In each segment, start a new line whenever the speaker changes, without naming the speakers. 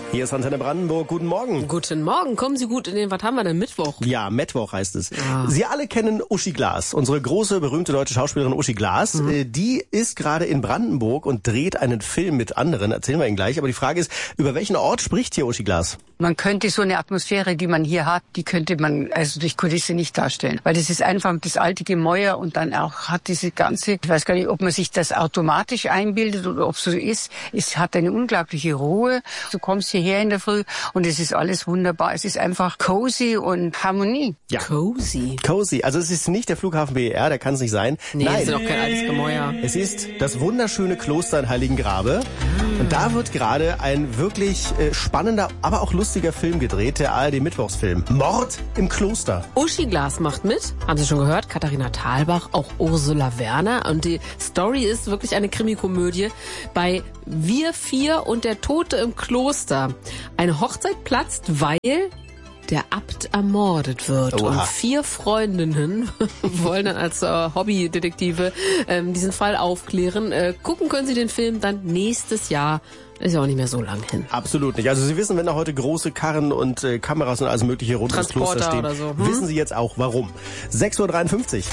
Hier ist Antenne Brandenburg. Guten Morgen.
Guten Morgen. Kommen Sie gut in den, was haben wir denn, Mittwoch?
Ja, Mittwoch heißt es. Sie alle kennen Uschi Glas, unsere große, berühmte deutsche Schauspielerin Uschi Glas. Die ist gerade in Brandenburg und dreht einen Film mit anderen. Erzählen wir Ihnen gleich. Aber die Frage ist, über welchen Ort spricht hier Uschi Glas?
Man könnte so eine Atmosphäre, die man hier hat, die könnte man also durch Kulisse nicht darstellen. Weil das ist einfach das alte Gemäuer und dann auch hat diese ganze, ich weiß gar nicht, ob man sich das automatisch einbildet oder ob es so ist. Es hat eine unglaubliche Ruhe. Du kommst hierher in der Früh und es ist alles wunderbar. Es ist einfach cozy und Harmonie.
Ja.
Cozy.
Cozy. Also es ist nicht der Flughafen BER, der kann es nicht sein.
Nee,
Nein,
es ist doch kein altes Gemäuer.
es ist das wunderschöne Kloster in Heiligengrabe. Und da wird gerade ein wirklich spannender, aber auch lustiger Film gedreht, der ARD-Mittwochsfilm. Mord im Kloster.
Uschi Glas macht mit, haben Sie schon gehört, Katharina Thalbach, auch Ursula Werner. Und die Story ist wirklich eine Krimikomödie. Bei Wir vier und der Tote im Kloster. Eine Hochzeit platzt, weil der Abt ermordet wird.
Oha.
Und 4 Freundinnen wollen dann als Hobbydetektive diesen Fall aufklären. Gucken können Sie den Film dann nächstes Jahr. Ist ja auch nicht mehr so lang hin.
Absolut nicht. Also Sie wissen, wenn da heute große Karren und Kameras und alles mögliche rund ums Kloster stehen,
oder so.
wissen Sie jetzt auch warum. 6:53 Uhr.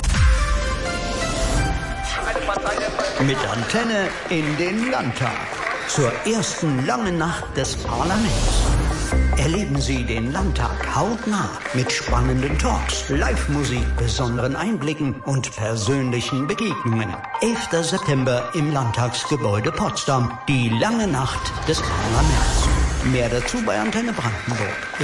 Mit Antenne in den Landtag. Zur ersten langen Nacht des Parlaments. Erleben Sie den Landtag hautnah mit spannenden Talks, Live-Musik, besonderen Einblicken und persönlichen Begegnungen. 11. September im Landtagsgebäude Potsdam. Die lange Nacht des Parlaments. Mehr dazu bei Antenne Brandenburg.